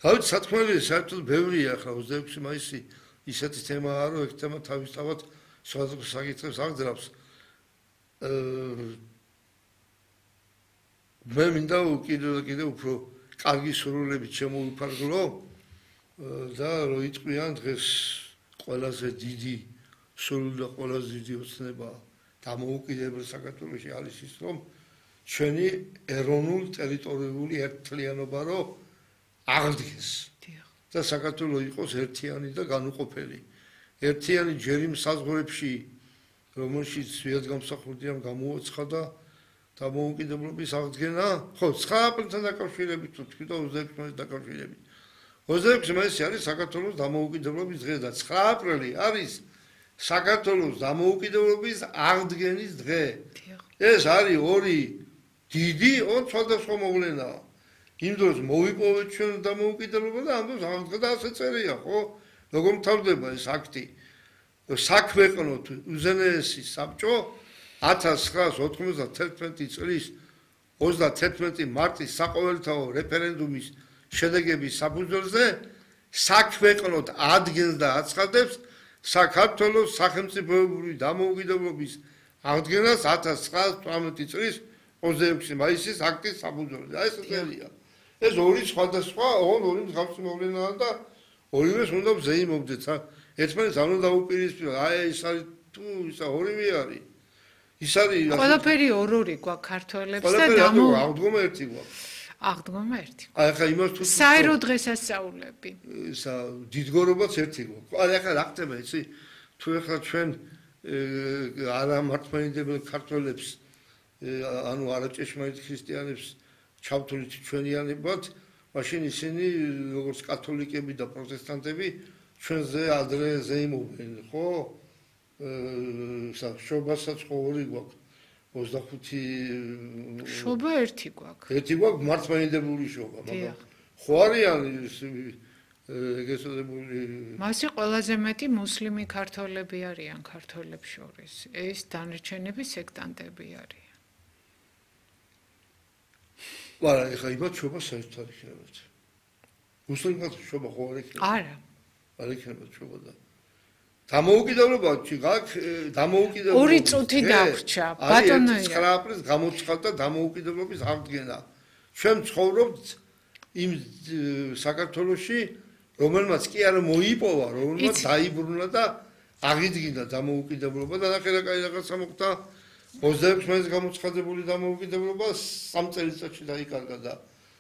გავით სათქმელი საერთოდ ბევრია ახლა 26 მაისი ისეთი თემაა რომ ერთ თემა თავისთავად სხვადასხვა საკითხებს აღძრავს მე მინდა კიდევ უფრო კარგი სურვილებით შემოვიფარგლო და რო იტყვიან დღეს ყველაზე დიდი სურვილი და ყველაზე დიდი ოცნება დამოუკიდებელ საქართველოში არის ის რომ ჩვენი ეროვნულ ტერიტორიული ერთიანობა რო აღდგეს და საქართველო იყოს ერთიანი და განუყოფელი ერთიანი ჯერ იმ საზღვრებში რომელშიც ვიადგამსახურდიამ გამოაცხადა დამოუკიდებლობის აღდგენა ხო 9 აპრილთან დაკავშირებით თუ თქვი და 26 მაისთან დაკავშირებით 26 მაისი არის საქართველოს დამოუკიდებლობის დღე და 9 აპრილი არის საქართველოს დამოუკიდებლობის აღდგენის დღე ეს არის ორი დიდი სხვადასხვა მოვლენა იმ დროს მოვიპოვეთ ჩვენ დამოუკიდებლობა და ამ დროს აღდგა და ასე წერია ხო როგორ მთავრდება ეს აქტი საქმეყნოთ უზენაესი საბჭო 1991 წლის 31 მარტის საყოველთაო რეფერენდუმის შედეგების საფუძველზე საქმეყნოთ ადგენს და აცხადებს საქართველოს სახელმწიფოებრივი დამოუკიდებლობის აღდგენას 1918 წლის 26 მაისის აქტის საფუძველზე ეს წერია ეს ორი სხვადასხვა ორი მსგავსი მოვლენაა და ორივეს უნდა ზეიმობდეთ ერთმანეთს არ უნდა დაუპირისპიროთ აი ეს არის თუ ისა ორივე არის ის არის ყველაფერი ორი გვაქვს ქართველებს და აღდგომა ერთი გვაქვს აღდგომა ერთი აი ახლა იმას თუ საერო დღესასწაულები ისა დიდგორობაც ერთი გვაქვს აი ახლა რა ხდება იცი თუ ახლა ჩვენ არა მართლმადიდებელ ქართველებს ანუ არაჭეშმარიტ ქრისტიანებს ჩავთვლით ჩვენიანებად მაშინ ისინი როგორც კათოლიკები და პროტესტანტები ჩვენზე ადრე ზეიმობენ ხო შობასაც ხო ორი გვაქვს 25 შობა ერთი გვაქვს ერთი გვაქვს მართლმადიდებლური შობა მაგრამ ხო არიან ეგესოდებული მასი ყველაზე მეტი მუსლიმი ქართველები არიან ქართველებს შორის ეს დანარჩენები სექტანტები არიან არა ეხლა იმათ შობა საერთოდ არ იქნებათ მუსლიმთა შობა ხო არ იქნება არა არ იქნება შობა და დამოუკიდებლობა გაქვს დამოუკიდებლობა ორი წუთი დავრჩა ბატონო 9 აპრილს გამოცხადდა დამოუკიდებლობის აღდგენა ჩვენ ცხოვრობთ იმ საქართველოში რომელმაც კი არ მოიპოვა რომელმაც დაიბრუნა და აღიდგინა დამოუკიდებლობა და ნახე რაღაცა მოხდა 26 მაისს გამოცხადებული დამოუკიდებლობა 3 წელიწადში დაიკარგა და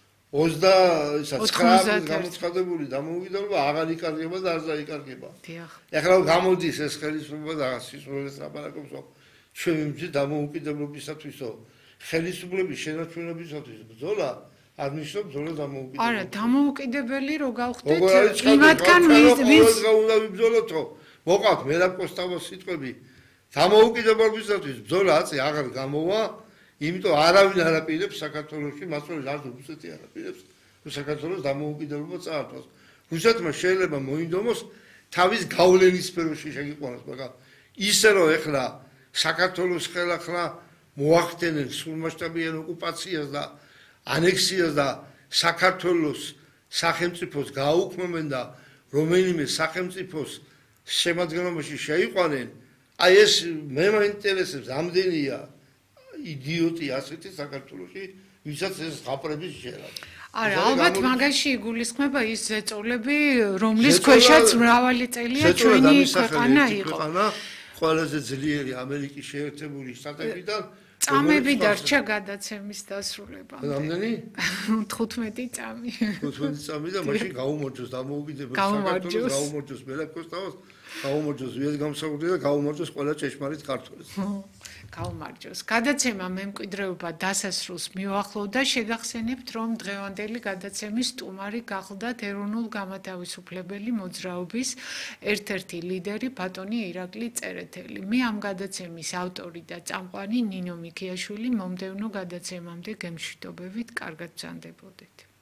29 გამოცხადებული დამოუკიდებლობა აღარ იკარგება და არ დაიკარგება. ეხლა გამოდის ეს ხელისუფლება და სისულელს ლაპარაკობს ჩვენ ვიმჯი დამოუკიდებლობისათვისო ხელისუფლების შენარჩუნებისათვის ბრძოლა არ ნიშნავს ბრძოლა დამოუკიდებლობისათვის. არა, დამოუკიდებელი რო გავხდეთ, იმათგან ვინც უნდა ვიბრძოლოთო. მოყავთ მერაკოსტავოს სიტყვები დამოუკიდებლობისათვის ბრძოლა აწი აღარ გამოვა. იმიტომ არავინ არ აპირებს საქართველოში, მასწავლებელი არ რუსეთი არ აპირებს საქართველოს დამოუკიდებლობა წაართვას. რუსეთმა შეიძლება მოინდომოს თავის გავლენის სფეროში შეგიყვანოს, მაგრამ ისე რომ ეხლა საქართველოს ხელახლა მოახდენენ სრულმასშტაბიან ოკუპაციას და ანექსიას და საქართველოს სახელმწიფოს გააუქმებენ და რომელიმე სახელმწიფოს შემადგენლობაში შეიყვანენ, აი ეს მე მაინტერესებს ამდენია იდიოტი ასეთი საქართველოში, ვისაც ეს ღაპრების შეერა. არა, ალბათ მაგაში იგულისხმება ის ზეწოლები, რომლის ქვეშაც მრავალი წელია ჩვენი ქვეყანა იყო. ყველაზე ძლიერი ამერიკის შეერთებული შტატებიდან წამები დარჩა გადაცემის დასრულებამდე. რამდენი? 15 წამი. 15 წამი და მაშინ გაუმარჯოს დამოუკიდებელ საქართველოს, გაუმარჯოს მერაკოსტავოს, გაუმარჯოს ვიეტგამსახურდი და გაუმარჯოს ყველა ჭეშმარიტ ქართველს. გაუმარჯოს. გადაცემა მემკვიდრეობა დასასრულს მიუახლოვდა, შეგახსენებთ, რომ დღევანდელი გადაცემის სტუმარი გახლდათ ეროვნულ გამათავისუფლებელი მოძრაობის ერთ-ერთი ლიდერი ბატონი ირაკლი წერეთელი. მე ამ გადაცემის ავტორი და წამყვანი ნინო მიქიაშვილი მომდევნო გადაცემამდე გემშვიდობებით, კარგად ბრძანდებოდეთ.